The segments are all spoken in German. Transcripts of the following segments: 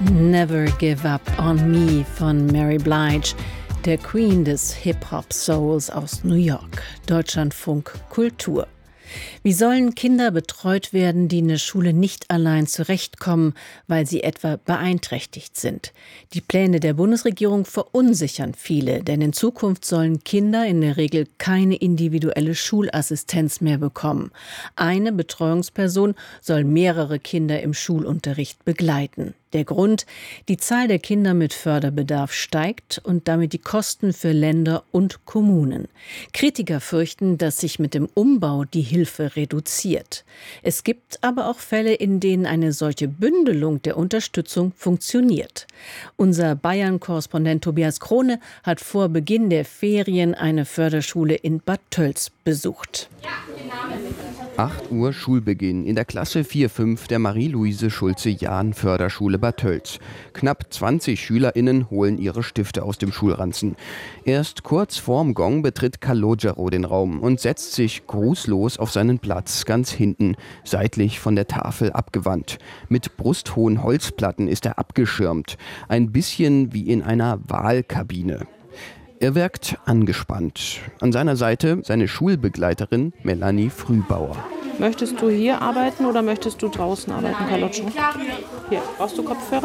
Never Give Up on Me von Mary Blige, der Queen des Hip-Hop-Souls aus New York. Deutschlandfunk Kultur. Wie sollen Kinder betreut werden, die in der Schule nicht allein zurechtkommen, weil sie etwa beeinträchtigt sind? Die Pläne der Bundesregierung verunsichern viele, denn in Zukunft sollen Kinder in der Regel keine individuelle Schulassistenz mehr bekommen. Eine Betreuungsperson soll mehrere Kinder im Schulunterricht begleiten. Der Grund: die Zahl der Kinder mit Förderbedarf steigt und damit die Kosten für Länder und Kommunen. Kritiker fürchten, dass sich mit dem Umbau die Hilfe reduziert. Es gibt aber auch Fälle, in denen eine solche Bündelung der Unterstützung funktioniert. Unser Bayern-Korrespondent Tobias Krone hat vor Beginn der Ferien eine Förderschule in Bad Tölz besucht. 8 Uhr Schulbeginn in der Klasse 4-5 der Marie-Luise-Schulze-Jahn-Förderschule Bad Tölz. Knapp 20 SchülerInnen holen ihre Stifte aus dem Schulranzen. Erst kurz vorm Gong betritt Calogero den Raum und setzt sich grußlos auf seinen Platz ganz hinten, seitlich von der Tafel abgewandt. Mit brusthohen Holzplatten ist er abgeschirmt, ein bisschen wie in einer Wahlkabine. Er wirkt angespannt. An seiner Seite seine Schulbegleiterin Melanie Frühbauer. Möchtest du hier arbeiten oder möchtest du draußen arbeiten, Calogero? Hier, brauchst du Kopfhörer?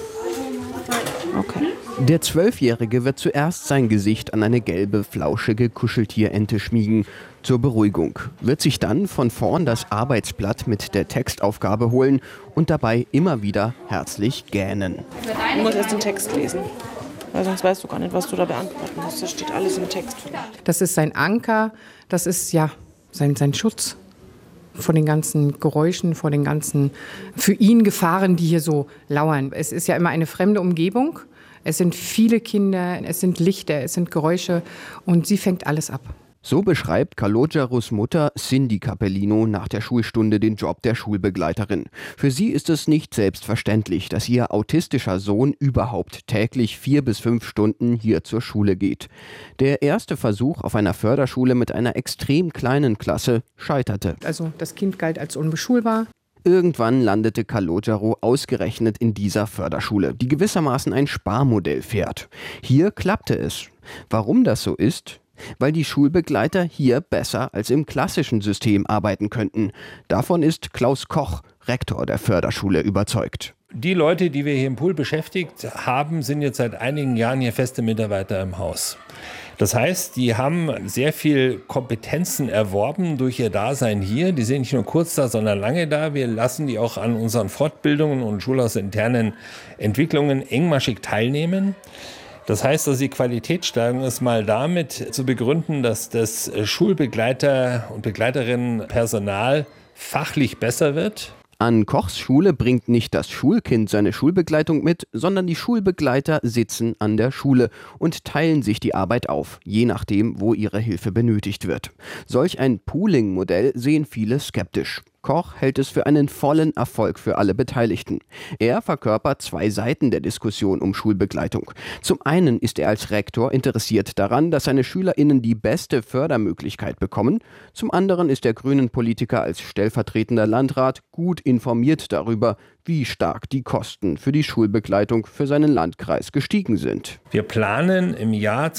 Okay. Der 12-Jährige wird zuerst sein Gesicht an eine gelbe, flauschige Kuscheltierente schmiegen. Zur Beruhigung. Wird sich dann von vorn das Arbeitsblatt mit der Textaufgabe holen und dabei immer wieder herzlich gähnen. Du musst erst den Text lesen. Weil sonst weißt du gar nicht, was du da beantworten musst. Das steht alles im Text. Das ist sein Anker, das ist ja sein Schutz vor den ganzen Geräuschen, vor den ganzen für ihn Gefahren, die hier so lauern. Es ist ja immer eine fremde Umgebung. Es sind viele Kinder, es sind Lichter, es sind Geräusche und sie fängt alles ab. So beschreibt Calogeros Mutter Cindy Capellino nach der Schulstunde den Job der Schulbegleiterin. Für sie ist es nicht selbstverständlich, dass ihr autistischer Sohn überhaupt täglich 4 bis 5 Stunden hier zur Schule geht. Der erste Versuch auf einer Förderschule mit einer extrem kleinen Klasse scheiterte. Also das Kind galt als unbeschulbar. Irgendwann landete Calogero ausgerechnet in dieser Förderschule, die gewissermaßen ein Sparmodell fährt. Hier klappte es. Warum das so ist? Weil die Schulbegleiter hier besser als im klassischen System arbeiten könnten. Davon ist Klaus Koch, Rektor der Förderschule, überzeugt. Die Leute, die wir hier im Pool beschäftigt haben, sind jetzt seit einigen Jahren hier feste Mitarbeiter im Haus. Das heißt, die haben sehr viel Kompetenzen erworben durch ihr Dasein hier. Die sind nicht nur kurz da, sondern lange da. Wir lassen die auch an unseren Fortbildungen und schulhausinternen Entwicklungen engmaschig teilnehmen. Das heißt, also die Qualitätssteigerung ist mal damit zu begründen, dass das Schulbegleiter- und Begleiterinnenpersonal fachlich besser wird. An Kochs Schule bringt nicht das Schulkind seine Schulbegleitung mit, sondern die Schulbegleiter sitzen an der Schule und teilen sich die Arbeit auf, je nachdem, wo ihre Hilfe benötigt wird. Solch ein Pooling-Modell sehen viele skeptisch. Koch hält es für einen vollen Erfolg für alle Beteiligten. Er verkörpert 2 Seiten der Diskussion um Schulbegleitung. Zum einen ist er als Rektor interessiert daran, dass seine SchülerInnen die beste Fördermöglichkeit bekommen. Zum anderen ist der Grünen-Politiker als stellvertretender Landrat gut informiert darüber, wie stark die Kosten für die Schulbegleitung für seinen Landkreis gestiegen sind. Wir planen im Jahr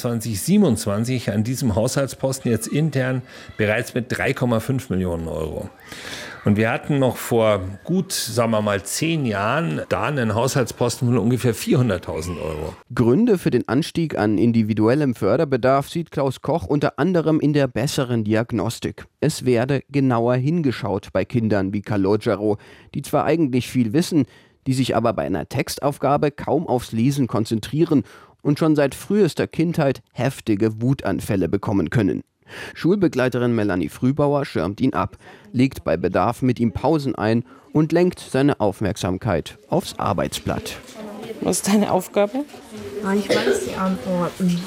2027 an diesem Haushaltsposten jetzt intern bereits mit 3,5 Millionen Euro. Und wir hatten noch vor gut, sagen wir mal, 10 Jahren da einen Haushaltsposten von ungefähr 400.000 Euro. Gründe für den Anstieg an individuellem Förderbedarf sieht Klaus Koch unter anderem in der besseren Diagnostik. Es werde genauer hingeschaut bei Kindern wie Calogero, die zwar eigentlich viel wissen, die sich aber bei einer Textaufgabe kaum aufs Lesen konzentrieren und schon seit frühester Kindheit heftige Wutanfälle bekommen können. Schulbegleiterin Melanie Frühbauer schirmt ihn ab, legt bei Bedarf mit ihm Pausen ein und lenkt seine Aufmerksamkeit aufs Arbeitsblatt. Was ist deine Aufgabe? Ich weiß die Antworten.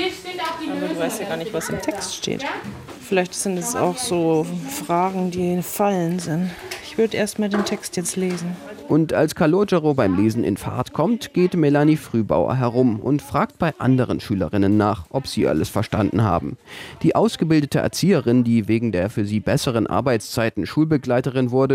Aber du weißt ja gar nicht, was im Text steht. Vielleicht sind es auch so Fragen, die Fallen sind. Ich würde erst mal den Text jetzt lesen. Und als Calogero beim Lesen in Fahrt kommt, geht Melanie Frühbauer herum und fragt bei anderen Schülerinnen nach, ob sie alles verstanden haben. Die ausgebildete Erzieherin, die wegen der für sie besseren Arbeitszeiten Schulbegleiterin wurde,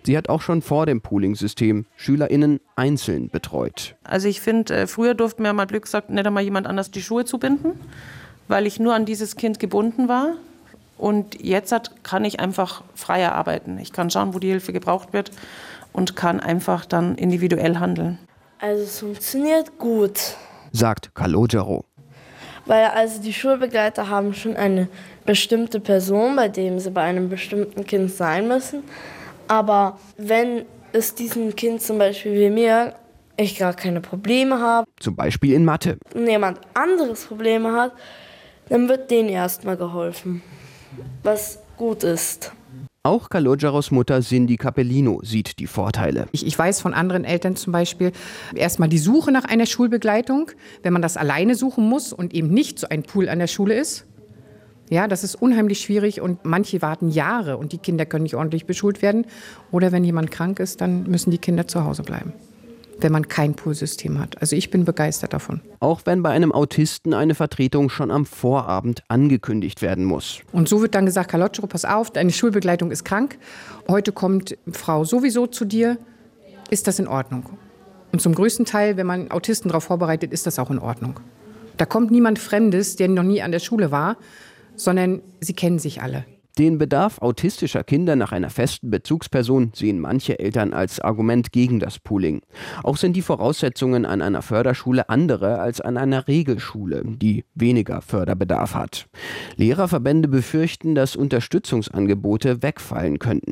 Sie hat auch schon vor dem Pooling-System SchülerInnen einzeln betreut. Also ich finde, früher durfte mir mal Glück gesagt, nicht einmal jemand anders die Schuhe zubinden, weil ich nur an dieses Kind gebunden war. Und jetzt kann ich einfach freier arbeiten. Ich kann schauen, wo die Hilfe gebraucht wird und kann einfach dann individuell handeln. Also es funktioniert gut. Sagt Calogero. Weil also die Schulbegleiter haben schon eine bestimmte Person, bei dem sie bei einem bestimmten Kind sein müssen. Aber wenn es diesem Kind zum Beispiel wie mir, ich gar keine Probleme habe, zum Beispiel in Mathe, und jemand anderes Probleme hat, dann wird denen erstmal geholfen, was gut ist. Auch Calogeros Mutter Cindy Capellino sieht die Vorteile. Ich weiß von anderen Eltern zum Beispiel, erstmal die Suche nach einer Schulbegleitung, wenn man das alleine suchen muss und eben nicht so ein Pool an der Schule ist. Ja, das ist unheimlich schwierig und manche warten Jahre und die Kinder können nicht ordentlich beschult werden. Oder wenn jemand krank ist, dann müssen die Kinder zu Hause bleiben, wenn man kein Poolsystem hat. Also ich bin begeistert davon. Auch wenn bei einem Autisten eine Vertretung schon am Vorabend angekündigt werden muss. Und so wird dann gesagt, Calogero, pass auf, deine Schulbegleitung ist krank. Heute kommt Frau sowieso zu dir. Ist das in Ordnung? Und zum größten Teil, wenn man Autisten darauf vorbereitet, ist das auch in Ordnung. Da kommt niemand Fremdes, der noch nie an der Schule war, sondern sie kennen sich alle. Den Bedarf autistischer Kinder nach einer festen Bezugsperson sehen manche Eltern als Argument gegen das Pooling. Auch sind die Voraussetzungen an einer Förderschule andere als an einer Regelschule, die weniger Förderbedarf hat. Lehrerverbände befürchten, dass Unterstützungsangebote wegfallen könnten.